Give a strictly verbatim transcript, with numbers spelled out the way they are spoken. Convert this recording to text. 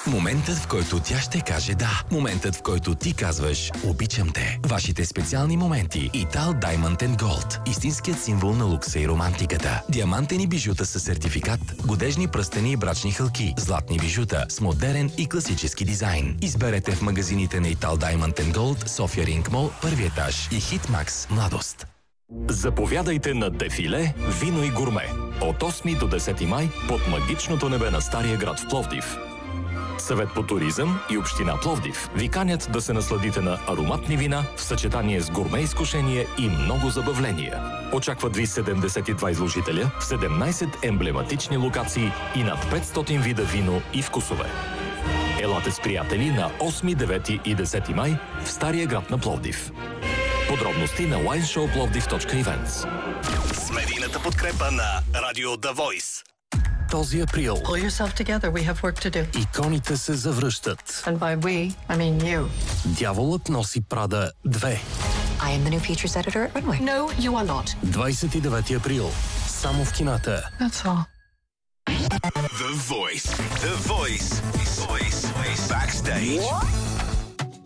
Моментът, в който тя ще каже да. Моментът, в който ти казваш обичам те. Вашите специални моменти. Итал Diamond and Gold. Истинският символ на лукса и романтиката. Диамантени бижута със сертификат, годежни пръстени и брачни хълки, златни бижута с модерен и класически дизайн. Изберете в магазините на Итал Diamond and Gold, София Ринг Мол, първи етаж и Хитмакс Младост. Заповядайте на Дефиле, вино и гурме. От осми до десети май под магичното небе на Стария град в Пловдив. Съвет по туризъм и община Пловдив ви канят да се насладите на ароматни вина в съчетание с гурме изкушение и много забавления. Очакват ви седемдесет и два изложителя в седемнайсет емблематични локации и над петстотин вида вино и вкусове. Елате с приятели на осми, девети и десети май в Стария град на Пловдив. Подробности на уайн шоу пловдив точка ивентс. С медийната подкрепа на Радио The Voice. Този април Pull yourself together, we have work to do. иконите се завръщат. And by we, I mean you. Дяволът носи Прада две. I am the new features editor at Runway. No, you are not. двайсет и девети април. Само в кината. That's all. The Voice. The Voice. Voice. Backstage.